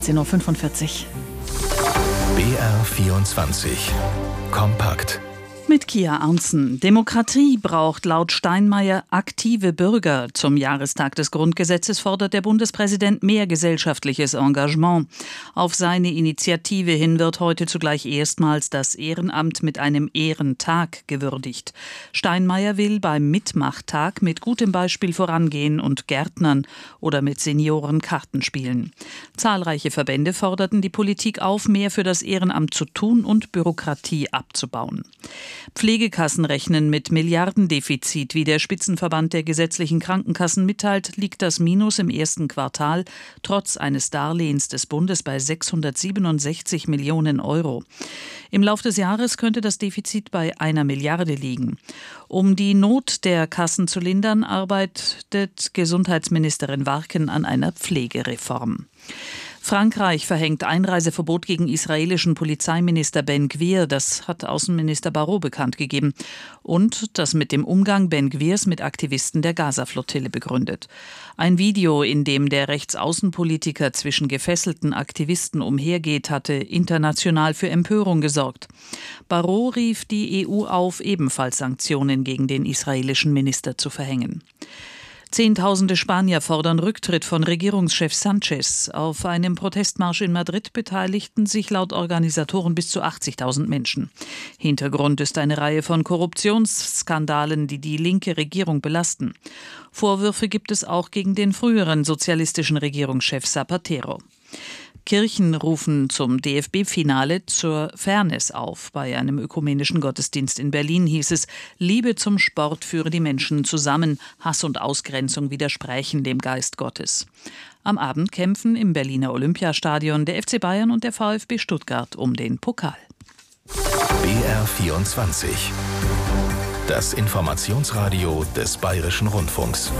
10:45 Uhr. BR24 Kompakt. Mit Kia Arntzen. Demokratie braucht laut Steinmeier aktive Bürger. Zum Jahrestag des Grundgesetzes fordert der Bundespräsident mehr gesellschaftliches Engagement. Auf seine Initiative hin wird heute zugleich erstmals das Ehrenamt mit einem Ehrentag gewürdigt. Steinmeier will beim Mitmachtag mit gutem Beispiel vorangehen und Gärtnern oder mit Senioren Karten spielen. Zahlreiche Verbände forderten die Politik auf, mehr für das Ehrenamt zu tun und Bürokratie abzubauen. Pflegekassen rechnen mit Milliardendefizit. Wie der Spitzenverband der gesetzlichen Krankenkassen mitteilt, liegt das Minus im ersten Quartal trotz eines Darlehens des Bundes bei 667 Millionen Euro. Im Lauf des Jahres könnte das Defizit bei 1 Milliarde liegen. Um die Not der Kassen zu lindern, arbeitet Gesundheitsministerin Warken an einer Pflegereform. Frankreich verhängt Einreiseverbot gegen israelischen Polizeiminister Ben Gvir. Das hat Außenminister Barrot bekannt gegeben. Und das mit dem Umgang Ben Gvirs mit Aktivisten der Gaza-Flottille begründet. Ein Video, in dem der Rechtsaußenpolitiker zwischen gefesselten Aktivisten umhergeht, hatte international für Empörung gesorgt. Barrot rief die EU auf, ebenfalls Sanktionen gegen den israelischen Minister zu verhängen. Zehntausende Spanier fordern Rücktritt von Regierungschef Sanchez. Auf einem Protestmarsch in Madrid beteiligten sich laut Organisatoren bis zu 80.000 Menschen. Hintergrund ist eine Reihe von Korruptionsskandalen, die die linke Regierung belasten. Vorwürfe gibt es auch gegen den früheren sozialistischen Regierungschef Zapatero. Kirchen rufen zum DFB-Finale zur Fairness auf. Bei einem ökumenischen Gottesdienst in Berlin hieß es, Liebe zum Sport führe die Menschen zusammen, Hass und Ausgrenzung widersprechen dem Geist Gottes. Am Abend kämpfen im Berliner Olympiastadion der FC Bayern und der VfB Stuttgart um den Pokal. BR24 Das Informationsradio des Bayerischen Rundfunks.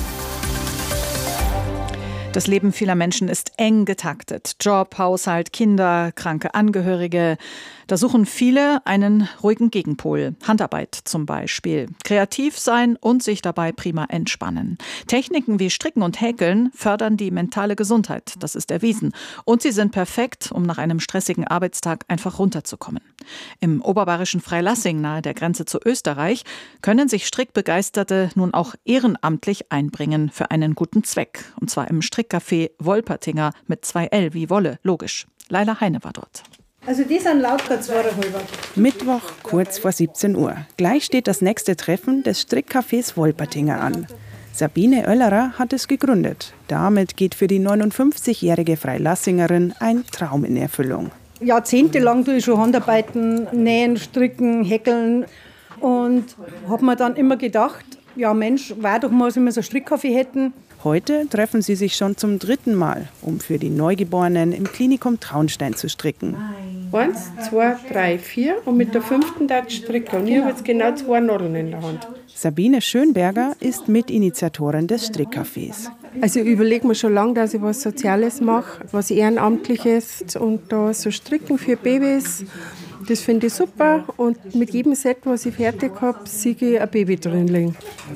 Das Leben vieler Menschen ist eng getaktet. Job, Haushalt, Kinder, kranke Angehörige. Da suchen viele einen ruhigen Gegenpol. Handarbeit zum Beispiel. Kreativ sein und sich dabei prima entspannen. Techniken wie Stricken und Häkeln fördern die mentale Gesundheit. Das ist erwiesen. Und sie sind perfekt, um nach einem stressigen Arbeitstag einfach runterzukommen. Im oberbayerischen Freilassing nahe der Grenze zu Österreich können sich Strickbegeisterte nun auch ehrenamtlich einbringen für einen guten Zweck. Und zwar im Strickcafé Wolpertinger mit 2 L wie Wolle, logisch. Leila Heine war dort. Also die sind laut kurz vor der Halber. Mittwoch, kurz vor 17 Uhr. Gleich steht das nächste Treffen des Strickcafés Wolpertinger an. Sabine Oellerer hat es gegründet. Damit geht für die 59-jährige Freilassingerin ein Traum in Erfüllung. Jahrzehntelang tue ich schon Handarbeiten, nähen, stricken, häkeln. Und habe mir dann immer gedacht, ja Mensch, war doch mal, wenn wir so ein Strickcafé hätten. Heute treffen sie sich schon zum 3. Mal, um für die Neugeborenen im Klinikum Traunstein zu stricken. 1, 2, 3, 4 und mit der 5. darf ich stricken. Und ich habe jetzt genau 2 Nadeln in der Hand. Sabine Schönberger ist Mitinitiatorin des Strickcafés. Also ich überlege mir schon lange, dass ich was Soziales mache, was Ehrenamtliches und da so Stricken für Babys. Das finde ich super und mit jedem Set, was ich fertig habe, sehe ich ein Baby drin liegen.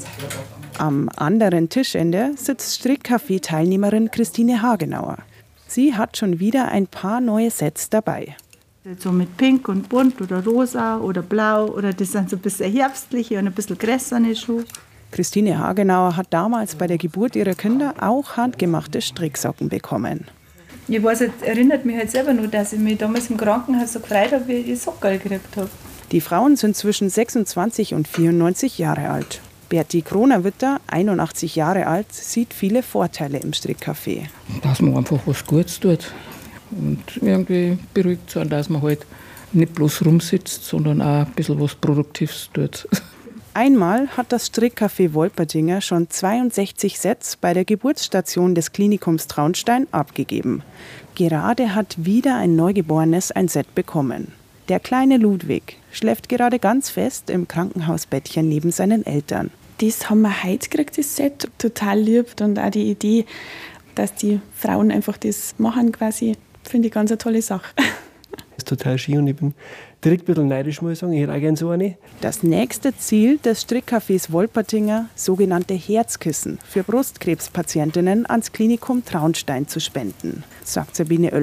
Am anderen Tischende sitzt Strickcafé-Teilnehmerin Christine Hagenauer. Sie hat schon wieder ein paar neue Sets dabei. So mit Pink und Bunt oder Rosa oder Blau oder das sind so ein bisschen herbstliche und ein bisschen gräserne Schuhe. Christine Hagenauer hat damals bei der Geburt ihrer Kinder auch handgemachte Stricksocken bekommen. Ich weiß, es erinnert mich halt selber nur, dass ich mich damals im Krankenhaus so gefreut habe, wie ich die Socken gekriegt habe. Die Frauen sind zwischen 26 und 94 Jahre alt. Berti Kronerwitter, 81 Jahre alt, sieht viele Vorteile im Strickcafé. Dass man einfach was Gutes tut und irgendwie beruhigt sein, dass man halt nicht bloß rumsitzt, sondern auch ein bisschen was Produktives tut. Einmal hat das Strickcafé Wolpertinger schon 62 Sets bei der Geburtsstation des Klinikums Traunstein abgegeben. Gerade hat wieder ein Neugeborenes ein Set bekommen. Der kleine Ludwig schläft gerade ganz fest im Krankenhausbettchen neben seinen Eltern. Das haben wir heute gekriegt, das Set. Total lieb. Und auch die Idee, dass die Frauen einfach das machen quasi, finde ich ganz eine tolle Sache. Das ist total schön und ich bin direkt ein bisschen neidisch, muss ich sagen. Ich hätte auch gerne so eine. Das nächste Ziel des Strickcafés Wolpertinger, sogenannte Herzkissen für Brustkrebspatientinnen ans Klinikum Traunstein zu spenden, sagt Sabine Oellerer.